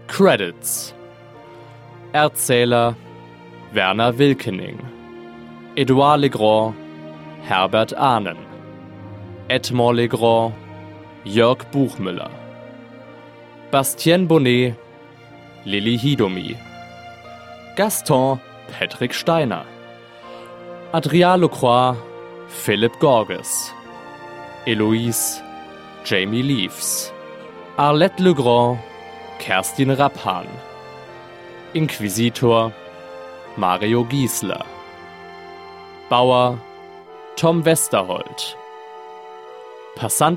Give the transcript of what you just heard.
Credits: Erzähler Werner Wilkening, Edouard Legrand Herbert Ahnen, Edmond Legrand Jörg Buchmüller, Bastien Bonnet Lilly Hidomi, Gaston Patrick Steiner, Adrien Lecroix Philipp Gorges, Eloise Jamie Leaves, Arlette Legrand Kerstin Rappan, Inquisitor Mario Giesler, Bauer Tom Westerholt, Passant